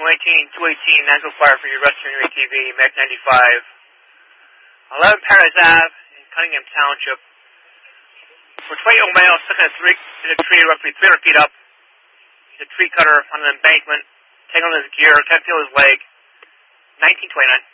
218, Nashville Fire for your Western Area TV, Mac 95. 11 Paradise Ave in Cunningham Township. For Trey O'Male, stuck in a tree roughly 300 feet up. He's a tree cutter on an embankment, taking on his gear, can't feel his leg. 1929.